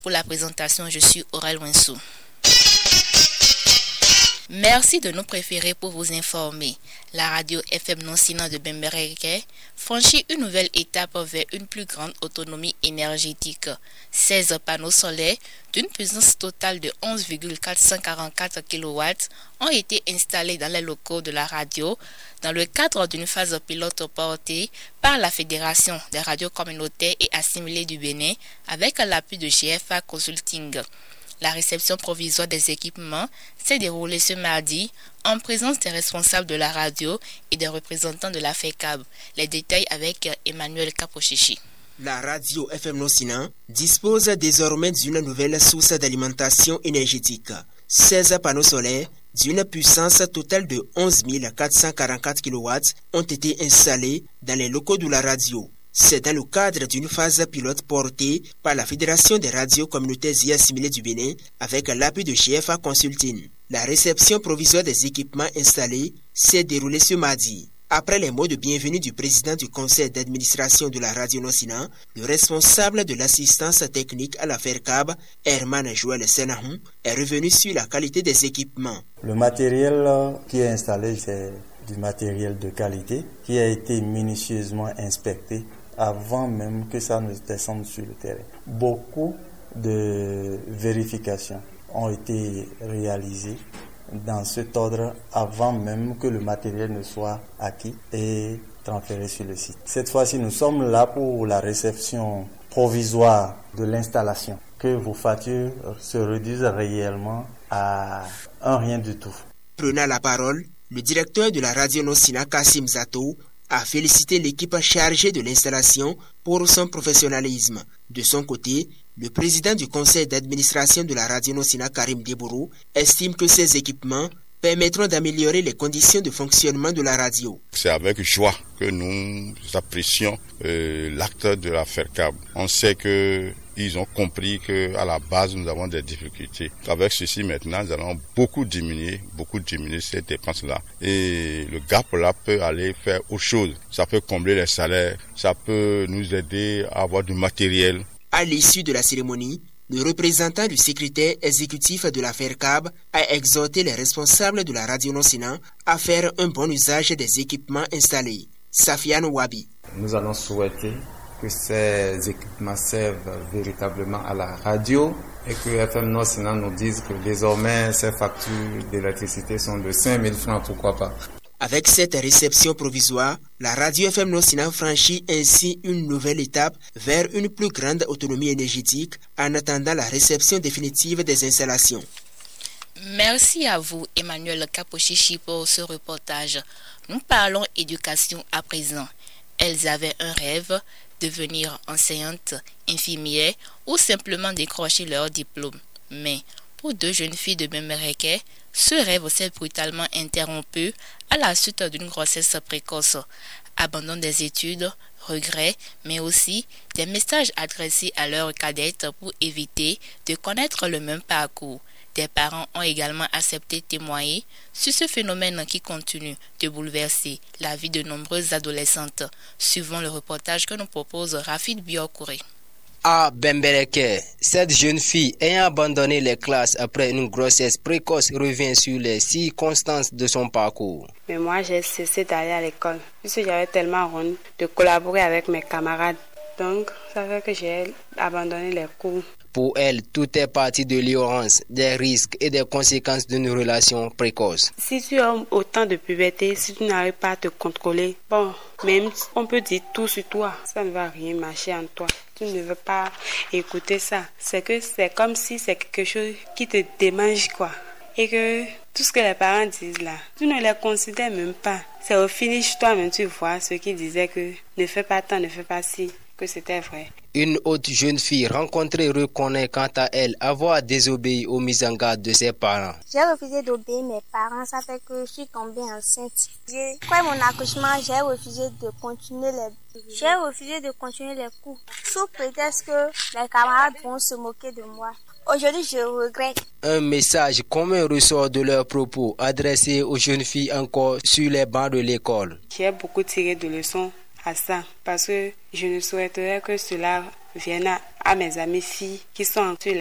Pour la présentation, je suis Aurel Winsou. Merci de nous préférer pour vous informer. La radio FM Non-Sina de Bembereke franchit une nouvelle étape vers une plus grande autonomie énergétique. 16 panneaux solaires d'une puissance totale de 11,444 kW ont été installés dans les locaux de la radio dans le cadre d'une phase pilote portée par la Fédération des radios communautaires et assimilées du Bénin avec l'appui de GFA Consulting. La réception provisoire des équipements s'est déroulée ce mardi en présence des responsables de la radio et des représentants de la FECAB. Les détails avec Emmanuel Kapochichi. La radio FM Non-Sina dispose désormais d'une nouvelle source d'alimentation énergétique. 16 panneaux solaires d'une puissance totale de 11 444 kW ont été installés dans les locaux de la radio. C'est dans le cadre d'une phase pilote portée par la Fédération des radios communautaires et assimilées du Bénin avec l'appui de GFA Consulting. La réception provisoire des équipements installés s'est déroulée ce mardi. Après les mots de bienvenue du président du conseil d'administration de la radio Non-Sina, le responsable de l'assistance technique à la FERCAB, Herman Joël Senahun, est revenu sur la qualité des équipements. Le matériel qui est installé, c'est du matériel de qualité qui a été minutieusement inspecté avant même que ça ne descende sur le terrain. Beaucoup de vérifications ont été réalisées dans cet ordre avant même que le matériel ne soit acquis et transféré sur le site. Cette fois-ci, nous sommes là pour la réception provisoire de l'installation, que vos factures se réduisent réellement à un rien du tout. Prenant la parole, le directeur de la radio Non-Sina, Kassim Zato, a félicité l'équipe chargée de l'installation pour son professionnalisme. De son côté, le président du conseil d'administration de la radio Non-Sina, Karim Debourou, estime que ces équipements permettront d'améliorer les conditions de fonctionnement de la radio. C'est avec joie que nous apprécions l'acte de la FERCAB. On sait qu'ils ont compris qu'à la base, nous avons des difficultés. Avec ceci, maintenant, nous allons beaucoup diminuer ces dépenses-là. Et le gap-là peut aller faire autre chose. Ça peut combler les salaires, ça peut nous aider à avoir du matériel. À l'issue de la cérémonie, le représentant du secrétaire exécutif de la FERCAB a exhorté les responsables de la radio Non-Sina à faire un bon usage des équipements installés. Safiane Wabi. Nous allons souhaiter que ces équipements servent véritablement à la radio et que FM Non-Sina nous dise que désormais ces factures d'électricité sont de 5 000 francs, pourquoi pas. Avec cette réception provisoire, la radio FM Non-Sina franchit ainsi une nouvelle étape vers une plus grande autonomie énergétique en attendant la réception définitive des installations. Merci à vous, Emmanuel Kapochichi, pour ce reportage. Nous parlons éducation à présent. Elles avaient un rêve, devenir enseignante, infirmière ou simplement décrocher leur diplôme. Mais pour deux jeunes filles de Bembereke, ce rêve s'est brutalement interrompu à la suite d'une grossesse précoce. Abandon des études, regrets, mais aussi des messages adressés à leurs cadettes pour éviter de connaître le même parcours. Des parents ont également accepté de témoigner sur ce phénomène qui continue de bouleverser la vie de nombreuses adolescentes, suivant le reportage que nous propose Rafid Biokouré. À Bembereke, cette jeune fille ayant abandonné les classes après une grossesse précoce revient sur les circonstances de son parcours. Mais moi, j'ai cessé d'aller à l'école puisque j'avais tellement honte de collaborer avec mes camarades. Donc, ça fait que j'ai abandonné les cours. Pour elle, tout est parti de l'ignorance, des risques et des conséquences d'une relation précoce. Si tu as autant de puberté, si tu n'arrives pas à te contrôler, même on peut dire tout sur toi, ça ne va rien marcher en toi. Tu ne veux pas écouter ça. C'est comme si c'est quelque chose qui te démange, quoi. Et que tout ce que les parents disent là, tu ne les considères même pas. C'est au finish toi-même, tu vois, ceux qui disaient que ne fais pas tant, ne fais pas ci, que c'était vrai. Une autre jeune fille rencontrée reconnaît quant à elle avoir désobéi aux mises en garde de ses parents. J'ai refusé d'obéir mes parents, ça fait que je suis tombée enceinte. Après mon accouchement, j'ai refusé de continuer les cours. Sous prétexte que les camarades vont se moquer de moi. Aujourd'hui, je regrette. Un message commun ressort de leurs propos adressés aux jeunes filles encore sur les bancs de l'école. J'ai beaucoup tiré de leçons à ça parce que je ne souhaiterais que cela viennent à mes amies filles qui sont sur